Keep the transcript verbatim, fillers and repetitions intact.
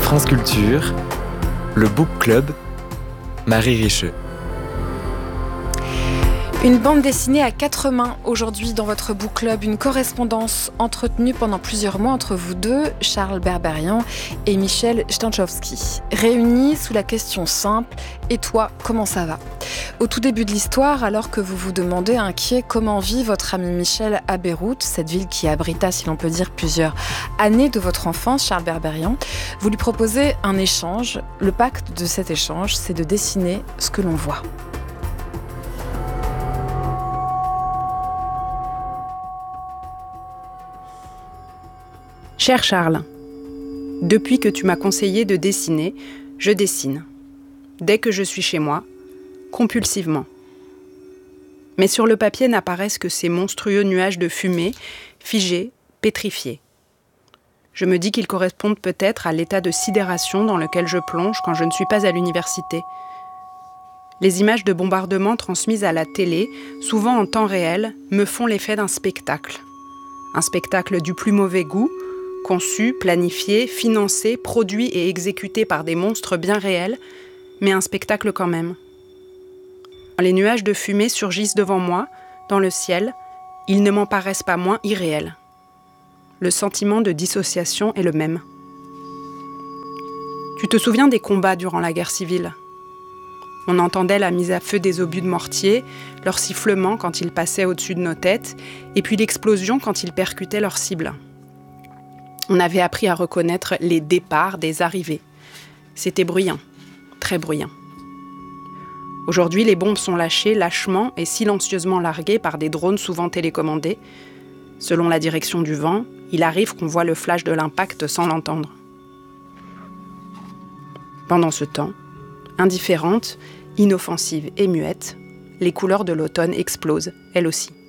France Culture, le Book Club, Marie Richeux. Une bande dessinée à quatre mains aujourd'hui dans votre book club, une correspondance entretenue pendant plusieurs mois entre vous deux, Charles Berberian et Michel Stanchowski, réunis sous la question simple « Et toi, comment ça va ?» Au tout début de l'histoire, alors que vous vous demandez inquiet comment vit votre ami Michel à Beyrouth, cette ville qui abrita, si l'on peut dire, plusieurs années de votre enfance, Charles Berberian, vous lui proposez un échange. Le pacte de cet échange, c'est de dessiner ce que l'on voit. Cher Charles, depuis que tu m'as conseillé de dessiner, je dessine. Dès que je suis chez moi, compulsivement. Mais sur le papier n'apparaissent que ces monstrueux nuages de fumée, figés, pétrifiés. Je me dis qu'ils correspondent peut-être à l'état de sidération dans lequel je plonge quand je ne suis pas à l'université. Les images de bombardements transmises à la télé, souvent en temps réel, me font l'effet d'un spectacle. Un spectacle du plus mauvais goût, conçu, planifié, financé, produit et exécuté par des monstres bien réels, mais un spectacle quand même. Les nuages de fumée surgissent devant moi, dans le ciel, ils ne m'en paraissent pas moins irréels. Le sentiment de dissociation est le même. Tu te souviens des combats durant la guerre civile ? On entendait la mise à feu des obus de mortier, leur sifflement quand ils passaient au-dessus de nos têtes, et puis l'explosion quand ils percutaient leurs cibles. On avait appris à reconnaître les départs des arrivées. C'était bruyant, très bruyant. Aujourd'hui, les bombes sont lâchées lâchement et silencieusement larguées par des drones souvent télécommandés. Selon la direction du vent, il arrive qu'on voit le flash de l'impact sans l'entendre. Pendant ce temps, indifférentes, inoffensives et muettes, les couleurs de l'automne explosent, elles aussi.